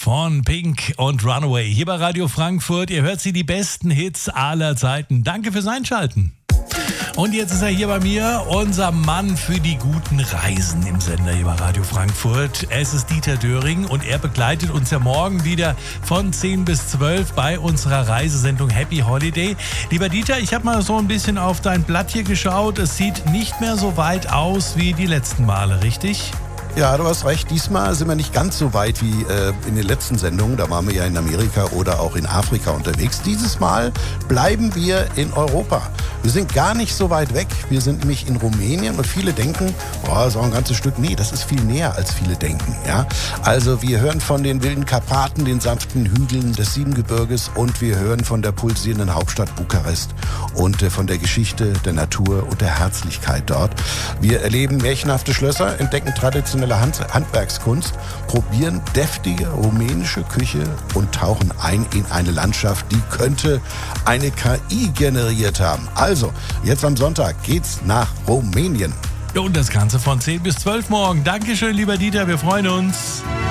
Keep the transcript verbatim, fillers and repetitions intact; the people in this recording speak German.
von Pink und Runaway hier bei Radio Frankfurt. Ihr hört sie, die besten Hits aller Zeiten. Danke fürs Einschalten. Und jetzt ist er hier bei mir, unser Mann für die guten Reisen im Sender hier bei Radio Frankfurt. Es ist Dieter Döring und er begleitet uns ja morgen wieder von zehn bis zwölf bei unserer Reisesendung Happy Holiday. Lieber Dieter, ich habe mal so ein bisschen auf dein Blatt hier geschaut. Es sieht nicht mehr so weit aus wie die letzten Male, richtig? Ja, du hast recht. Diesmal sind wir nicht ganz so weit wie äh, in den letzten Sendungen. Da waren wir ja in Amerika oder auch in Afrika unterwegs. Dieses Mal bleiben wir in Europa. Wir sind gar nicht so weit weg. Wir sind nämlich in Rumänien und viele denken, oh, das ist auch ein ganzes Stück. Nee, das ist viel näher, als viele denken. Ja? Also wir hören von den wilden Karpaten, den sanften Hügeln des Siebengebirges und wir hören von der pulsierenden Hauptstadt Bukarest und äh, von der Geschichte, der Natur und der Herzlichkeit dort. Wir erleben märchenhafte Schlösser, entdecken traditionelle Hand- Handwerkskunst, probieren deftige rumänische Küche und tauchen ein in eine Landschaft, die könnte eine K I generiert haben. Also, jetzt am Sonntag geht's nach Rumänien. Und das Ganze von zehn bis zwölf morgen. Dankeschön, lieber Dieter, wir freuen uns.